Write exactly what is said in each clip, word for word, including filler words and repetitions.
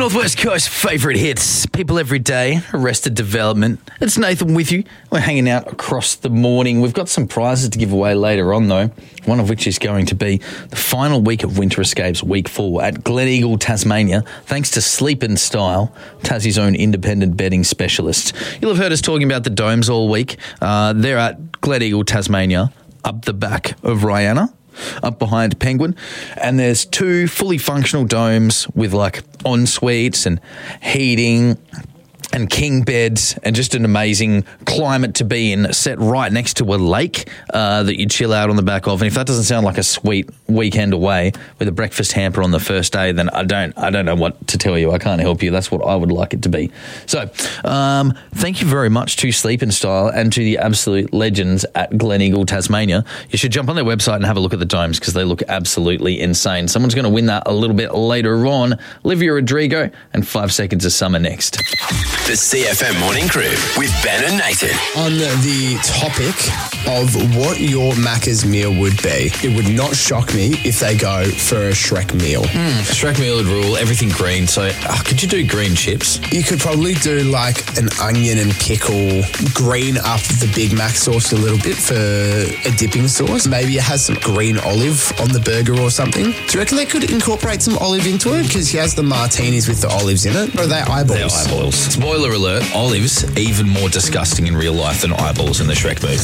Northwest Coast favourite hits, people every day, Arrested Development. It's Nathan with you. We're hanging out across the morning. We've got some prizes to give away later on though, one of which is going to be the final week of Winter Escapes Week four at Gleneagle, Tasmania, thanks to Sleep and Style, Tassie's own independent bedding specialist. You'll have heard us talking about the domes all week. Uh, they're at Gleneagle, Tasmania, up the back of Rihanna, up behind Penguin, and there's two fully functional domes with like en suites and heating and king beds and just an amazing climate to be in, set right next to a lake uh, that you chill out on the back of. And if that doesn't sound like a sweet weekend away with a breakfast hamper on the first day, then I don't I don't know what to tell you. I can't help you. That's what I would like it to be. So um, thank you very much to Sleep and Style and to the absolute legends at Gleneagle, Tasmania. You should jump on their website and have a look at the domes because they look absolutely insane. Someone's going to win that a little bit later on. Olivia Rodrigo and Five Seconds of Summer next. The C F M Morning Crew with Ben and Nathan. On the topic of what your Macca's meal would be, it would not shock me if they go for a Shrek meal. Mm, Shrek meal would rule, everything green. So uh, could you do green chips? You could probably do like an onion and pickle, green up the Big Mac sauce a little bit for a dipping sauce. Maybe it has some green olive on the burger or something. Do you reckon they could incorporate some olive into it? Because he has the martinis with the olives in it. Or are they eyeballs? They're eyeballs. Spoiler alert, olives, even more disgusting in real life than eyeballs in the Shrek movie.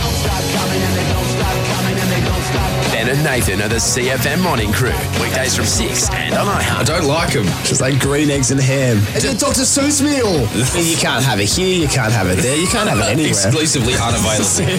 Ben and Nathan are the C F M Morning Crew. Weekdays from six and on iHeart. I don't like them. Just like green eggs and ham. It's a Doctor Seuss meal. You can't have it here, you can't have it there, you can't have it anywhere. Exclusively unavailable.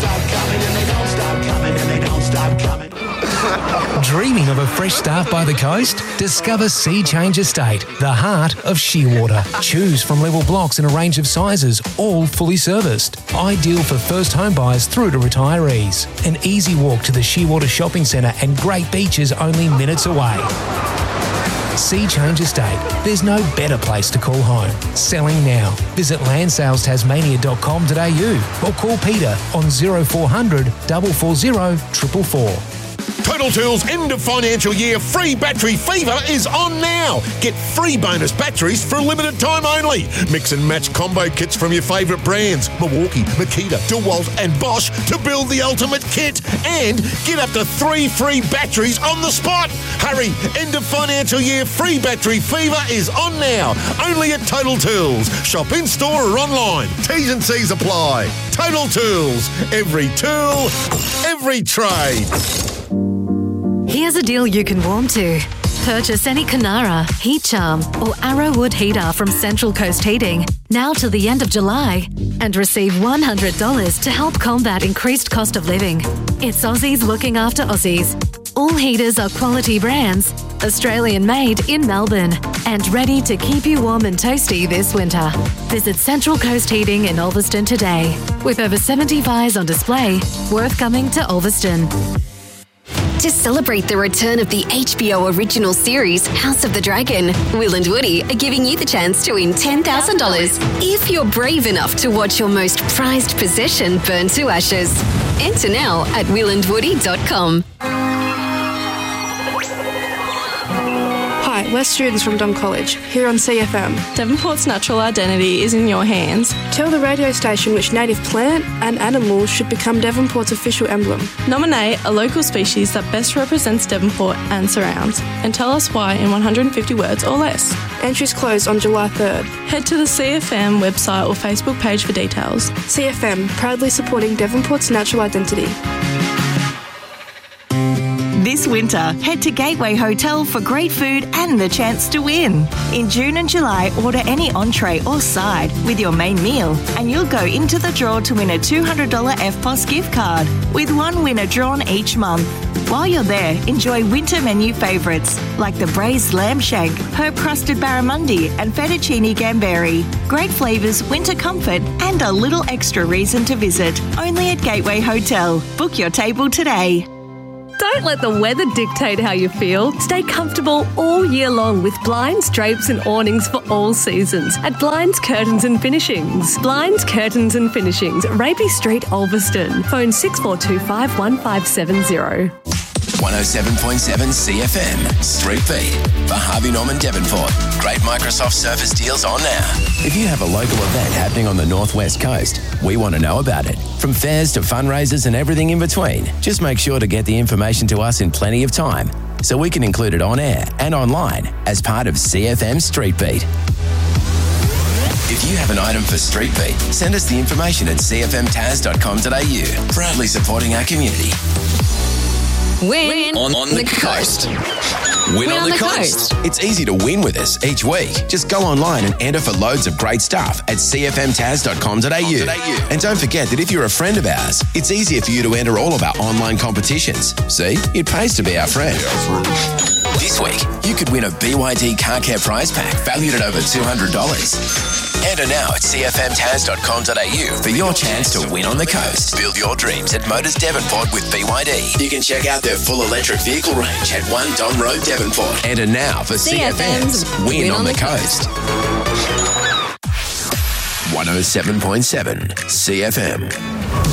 Dreaming of a fresh start by the coast? Discover Sea Change Estate, the heart of Shearwater. Choose from level blocks in a range of sizes, all fully serviced. Ideal for first home buyers through to retirees. An easy walk to the Shearwater Shopping Centre and great beaches only minutes away. Sea Change Estate. There's no better place to call home. Selling now. Visit land sales tasmania dot com dot a u or call Peter on zero four hundred, four four zero, four four four. Total Tools end of financial year free battery fever is on now. Get free bonus batteries for a limited time only. Mix and match combo kits from your favourite brands, Milwaukee, Makita, DeWalt and Bosch to build the ultimate kit. And get up to three free batteries on the spot. Hurry, end of financial year free battery fever is on now. Only at Total Tools. Shop in store or online. T's and C's apply. Total Tools. Every tool, every trade. Here's a deal you can warm to. Purchase any Canara, Heat Charm or Arrowwood heater from Central Coast Heating now to the end of July and receive one hundred dollars to help combat increased cost of living. It's Aussies looking after Aussies. All heaters are quality brands, Australian made in Melbourne and ready to keep you warm and toasty this winter. Visit Central Coast Heating in Ulverston today. With over seventy fires on display, worth coming to Ulverston. To celebrate the return of the H B O original series House of the Dragon, Will and Woody are giving you the chance to win ten thousand dollars if you're brave enough to watch your most prized possession burn to ashes. Enter now at will and woody dot com. Hi, we're students from Don College, here on C F M. Devonport's natural identity is in your hands. Tell the radio station which native plant and animal should become Devonport's official emblem. Nominate a local species that best represents Devonport and surrounds, and tell us why in one hundred fifty words or less. Entries close on July third. Head to the C F M website or Facebook page for details. C F M, proudly supporting Devonport's natural identity. This winter, head to Gateway Hotel for great food and the chance to win. In June and July, order any entree or side with your main meal and you'll go into the draw to win a two hundred dollars F P O S gift card, with one winner drawn each month. While you're there, enjoy winter menu favourites like the braised lamb shank, herb-crusted barramundi and fettuccine gamberi. Great flavours, winter comfort and a little extra reason to visit. Only at Gateway Hotel. Book your table today. Don't let the weather dictate how you feel. Stay comfortable all year long with blinds, drapes and awnings for all seasons at Blinds, Curtains and Finishings. Blinds, Curtains and Finishings, Raby Street, Ulverston. Phone six four two five, one five seven zero. one oh seven point seven C F M, Street Beat. For Harvey Norman Devonport, great Microsoft Surface deals on now. If you have a local event happening on the Northwest Coast, we want to know about it. From fairs to fundraisers and everything in between, just make sure to get the information to us in plenty of time so we can include it on air and online as part of C F M Street Beat. If you have an item for Street Beat, send us the information at c f m taz dot com dot a u. Proudly supporting our community. Win, On, on the, the coast. coast. Win, on, the, coast. It's easy to win with us each week. Just go online and enter for loads of great stuff at c f m taz dot com dot a u. And don't forget that if you're a friend of ours, it's easier for you to enter all of our online competitions. See, it pays to be our friend. This week, you could win a B Y D car care prize pack valued at over two hundred dollars. Enter now at c f m taz dot com dot a u for your chance to win on the coast. Build your dreams at Motors Devonport with B Y D. You can check out their full electric vehicle range at one Don Road, Devonport. Enter now for C F M's Win, Win on, on the, the Coast. coast. one oh seven point seven C F M.